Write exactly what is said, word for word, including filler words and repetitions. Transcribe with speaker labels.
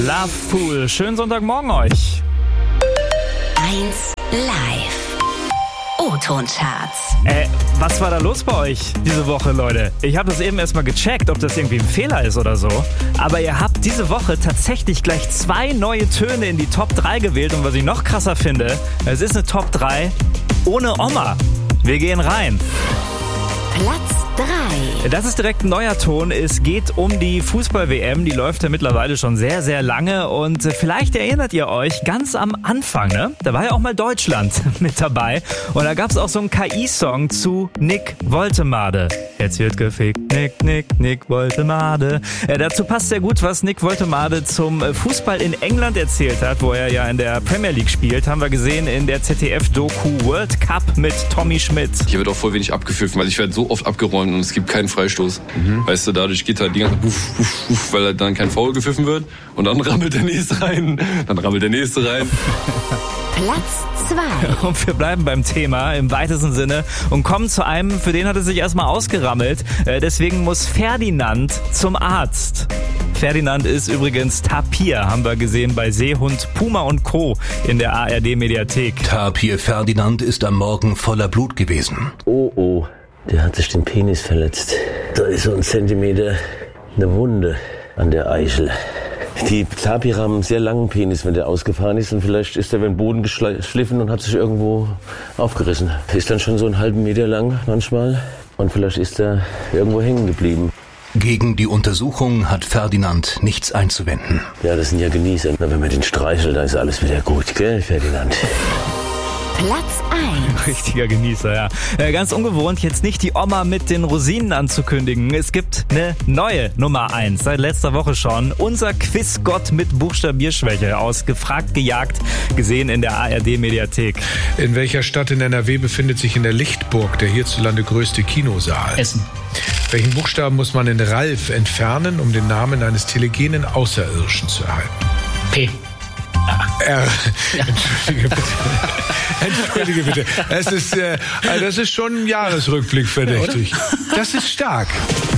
Speaker 1: Lovepool. Schönen Sonntagmorgen euch.
Speaker 2: eins live. O-Ton-Charts.
Speaker 1: Äh, was war da los bei euch diese Woche, Leute? Ich habe das eben erstmal gecheckt, ob das irgendwie ein Fehler ist oder so. Aber ihr habt diese Woche tatsächlich gleich zwei neue Töne in die Top drei gewählt. Und was ich noch krasser finde, es ist eine Top drei ohne Oma. Wir gehen rein.
Speaker 2: Platz drei.
Speaker 1: Das ist direkt ein neuer Ton. Es geht um die Fußball-W M. Die läuft ja mittlerweile schon sehr, sehr lange. Und vielleicht erinnert ihr euch, ganz am Anfang, ne? Da war ja auch mal Deutschland mit dabei. Und da gab es auch so einen K I-Song zu Nick Woltemade. Jetzt wird gefickt. Nick, Nick, Nick Woltemade. Äh, dazu passt sehr gut, was Nick Woltemade zum Fußball in England erzählt hat, wo er ja in der Premier League spielt. Haben wir gesehen in der Z D F-Doku World Cup mit Tommy Schmidt.
Speaker 3: Hier wird auch voll wenig abgepfiffen, weil ich werde so oft abgeräumt und es gibt keinen Freistoß. Mhm. Weißt du, dadurch geht halt die ganze Puff, puff, puff, weil halt dann kein Foul gepfiffen wird und dann rammelt der Nächste rein, dann rammelt der Nächste rein.
Speaker 2: Platz zwei.
Speaker 1: Und wir bleiben beim Thema im weitesten Sinne und kommen zu einem, für den hat es sich erstmal ausgerammelt. Deswegen muss Ferdinand zum Arzt. Ferdinand ist übrigens Tapir, haben wir gesehen bei Seehund, Puma und Co. in der A R D-Mediathek.
Speaker 4: Tapir Ferdinand ist am Morgen voller Blut gewesen.
Speaker 5: Oh, oh, der hat sich den Penis verletzt. Da ist so ein Zentimeter eine Wunde an der Eichel. Die Tapire haben einen sehr langen Penis, wenn der ausgefahren ist. Und vielleicht ist der über den Boden geschliffen und hat sich irgendwo aufgerissen. Ist dann schon so einen halben Meter lang manchmal. Und vielleicht ist er irgendwo hängen geblieben.
Speaker 4: Gegen die Untersuchung hat Ferdinand nichts einzuwenden.
Speaker 5: Ja, das sind ja Genießer. Na, wenn man den streichelt, dann ist alles wieder gut, gell, Ferdinand?
Speaker 2: Platz eins.
Speaker 1: Richtiger Genießer, ja. Äh, ganz ungewohnt, jetzt nicht die Oma mit den Rosinen anzukündigen. Es gibt eine neue Nummer eins, seit letzter Woche schon. Unser Quizgott mit Buchstabierschwäche aus Gefragt gejagt, gesehen in der A R D-Mediathek.
Speaker 6: In welcher Stadt in N R W befindet sich in der Lichtburg der hierzulande größte Kinosaal?
Speaker 7: Essen.
Speaker 6: Welchen Buchstaben muss man in Ralf entfernen, um den Namen eines telegenen Außerirdischen zu erhalten?
Speaker 7: P.
Speaker 6: R. Ja. Entschuldige bitte. Entschuldige bitte. Das ist, äh, das ist schon ein Jahresrückblick verdächtig. Das ist stark.